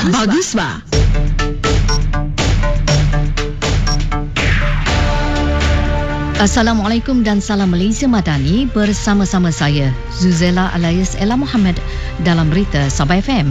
Bagus ba? Assalamualaikum dan salam Malaysia Madani, bersama-sama saya Zuzela alias Ella Muhammad dalam berita Sabah FM.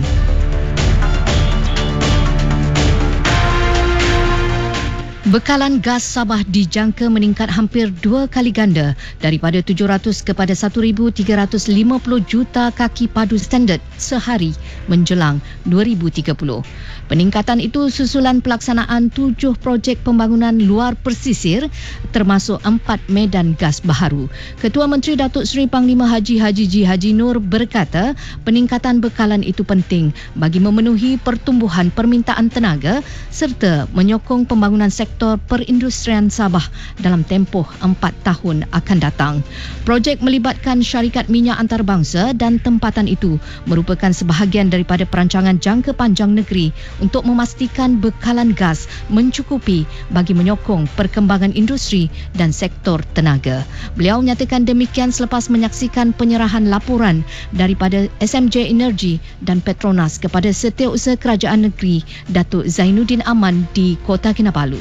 Bekalan gas Sabah dijangka meningkat hampir 2 kali ganda daripada 700 kepada 1,350 juta kaki padu standard sehari menjelang 2030. Peningkatan itu susulan pelaksanaan 7 projek pembangunan luar pesisir termasuk 4 medan gas baharu. Ketua Menteri Datuk Seri Panglima Haji Haji Nur berkata peningkatan bekalan itu penting bagi memenuhi pertumbuhan permintaan tenaga serta menyokong pembangunan sektor perindustrian Sabah dalam tempoh 4 tahun akan datang. Projek melibatkan syarikat minyak antarabangsa dan tempatan itu merupakan sebahagian daripada perancangan jangka panjang negeri untuk memastikan bekalan gas mencukupi bagi menyokong perkembangan industri dan sektor tenaga. Beliau menyatakan demikian selepas menyaksikan penyerahan laporan daripada SMJ Energy dan Petronas kepada Setiausaha Kerajaan Negeri Datuk Zainuddin Aman di Kota Kinabalu.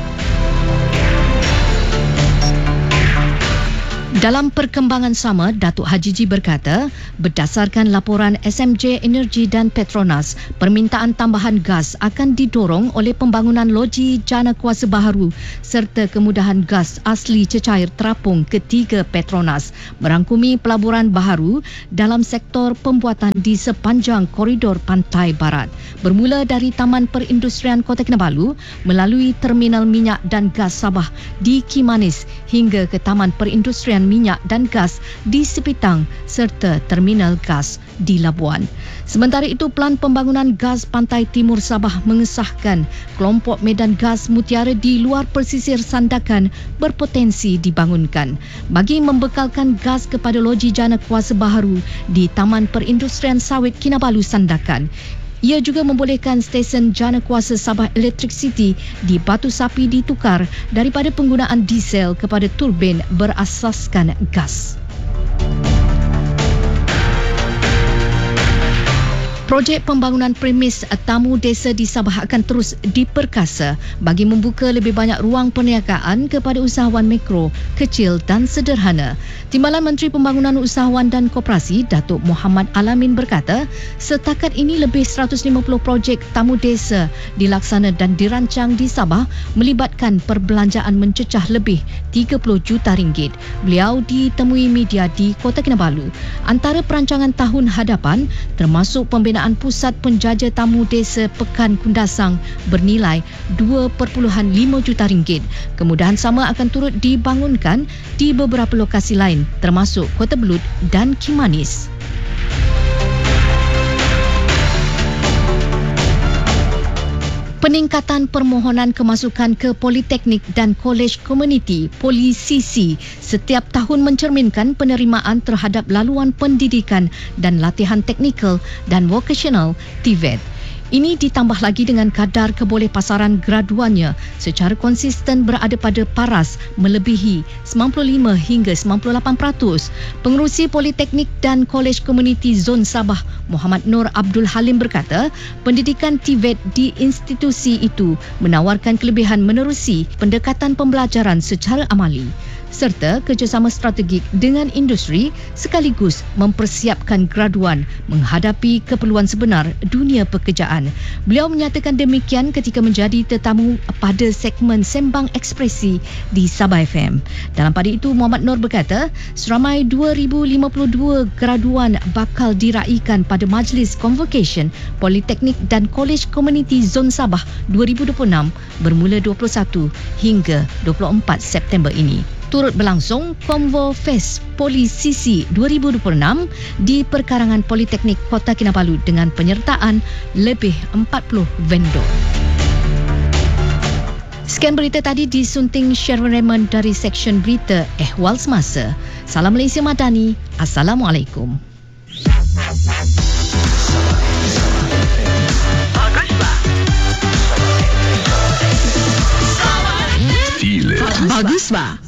Dalam perkembangan sama, Datuk Haji berkata, berdasarkan laporan SMJ Energy dan Petronas, permintaan tambahan gas akan didorong oleh pembangunan loji jana kuasa baharu serta kemudahan gas asli cecair terapung ketiga Petronas, merangkumi pelaburan baharu dalam sektor pembuatan di sepanjang koridor pantai barat. Bermula dari Taman Perindustrian Kota Kinabalu, melalui Terminal Minyak dan Gas Sabah di Kimanis hingga ke Taman Perindustrian Minyak dan Gas di Sipitang serta Terminal Gas di Labuan. Sementara itu, Pelan Pembangunan Gas Pantai Timur Sabah mengesahkan kelompok medan gas mutiara di luar pesisir Sandakan berpotensi dibangunkan bagi membekalkan gas kepada loji jana kuasa baharu di Taman Perindustrian Sawit Kinabalu Sandakan. Ia juga membolehkan stesen jana kuasa Sabah Electric City di Batu Sapi ditukar daripada penggunaan diesel kepada turbin berasaskan gas. Projek pembangunan premis tamu desa di Sabah akan terus diperkasa bagi membuka lebih banyak ruang perniagaan kepada usahawan mikro, kecil dan sederhana. Timbalan Menteri Pembangunan Usahawan dan Koperasi Datuk Muhammad Alamin berkata, setakat ini lebih 150 projek tamu desa dilaksana dan dirancang di Sabah melibatkan perbelanjaan mencecah lebih 30 juta ringgit. Beliau ditemui media di Kota Kinabalu. Antara perancangan tahun hadapan termasuk pembinaan Pusat Penjaja Tamu Desa Pekan Kundasang bernilai 2.5 juta ringgit. Kemudahan sama akan turut dibangunkan di beberapa lokasi lain termasuk Kota Belud dan Kimanis. Peningkatan permohonan kemasukan ke Politeknik dan Kolej Komuniti (POLI-CC) setiap tahun mencerminkan penerimaan terhadap laluan pendidikan dan latihan teknikal dan vocational (TVET). Ini ditambah lagi dengan kadar kebolehpasaran graduannya secara konsisten berada pada paras melebihi 95 hingga 98%. Pengerusi Politeknik dan Kolej Komuniti Zon Sabah, Muhammad Nur Abdul Halim berkata, pendidikan TVET di institusi itu menawarkan kelebihan menerusi pendekatan pembelajaran secara amali serta kerjasama strategik dengan industri sekaligus mempersiapkan graduan menghadapi keperluan sebenar dunia pekerjaan. Beliau menyatakan demikian ketika menjadi tetamu pada segmen Sembang Ekspresi di Sabah FM. Dalam pada itu, Muhammad Nur berkata, seramai 2,052 graduan bakal diraikan pada Majlis Convocation Politeknik dan Kolej Komuniti Zon Sabah 2026 bermula 21 hingga 24 September ini. Turut berlangsung Convo Fest POLI-CC 2026 di perkarangan Politeknik Kota Kinabalu dengan penyertaan lebih 40 vendor. Sekian berita tadi disunting Sherwin Raymond dari Seksyen Berita Ehwal Semasa. Salam Malaysia Madani. Assalamualaikum. Bagus ba?